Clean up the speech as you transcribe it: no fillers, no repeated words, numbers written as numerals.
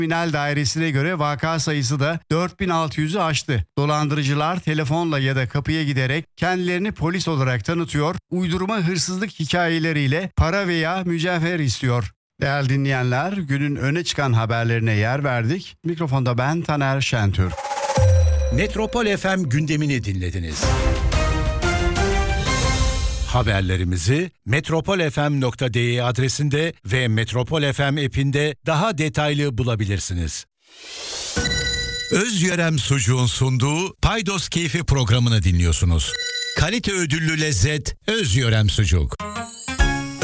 Kriminal Dairesi'ne göre vaka sayısı da 4600'ü aştı. Dolandırıcılar telefonla ya da kapıya giderek kendilerini polis olarak tanıtıyor, uydurma hırsızlık hikayeleriyle para veya mücevher istiyor. Değerli dinleyenler, günün öne çıkan haberlerine yer verdik. Mikrofonda ben Taner Şentürk. Metropol FM gündemini dinlediniz. Haberlerimizi metropolfm.de adresinde ve Metropol FM app'inde daha detaylı bulabilirsiniz. Özyörem Sucuğun sunduğu Paydos Keyfi programını dinliyorsunuz. Kalite ödüllü lezzet Özyörem Sucuk.